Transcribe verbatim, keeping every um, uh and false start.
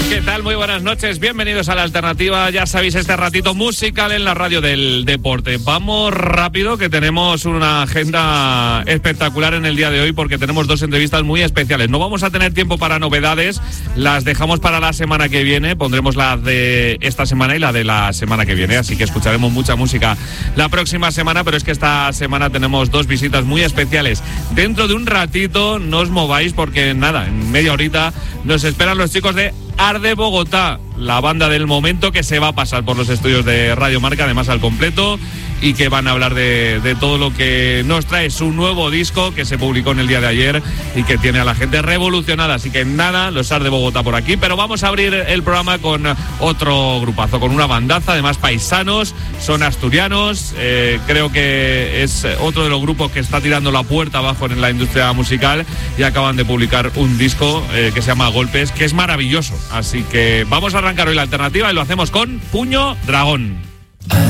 ¿Qué tal? Muy buenas noches, bienvenidos a La Alternativa. Ya sabéis, este ratito musical en la radio del deporte. Vamos rápido, que tenemos una agenda espectacular en el día de hoy, porque tenemos dos entrevistas muy especiales. No vamos a tener tiempo para novedades, las dejamos para la semana que viene. Pondremos la de esta semana y la de la semana que viene, así que escucharemos mucha música la próxima semana, pero es que esta semana tenemos dos visitas muy especiales. Dentro de un ratito, no os mováis, porque nada, en media horita nos esperan los chicos de Arde Bogotá, la banda del momento, que se va a pasar por los estudios de Radio Marca, además al completo, y que van a hablar de, de todo lo que nos trae su nuevo disco, que se publicó en el día de ayer y que tiene a la gente revolucionada. Así que nada, los Arde Bogotá por aquí, pero vamos a abrir el programa con otro grupazo, con una bandaza, además paisanos, son asturianos, eh, creo que es otro de los grupos que está tirando la puerta abajo en la industria musical, y acaban de publicar un disco eh, que se llama Golpes, que es maravilloso. Así que vamos a arrancar hoy La Alternativa y lo hacemos con Puño Dragón.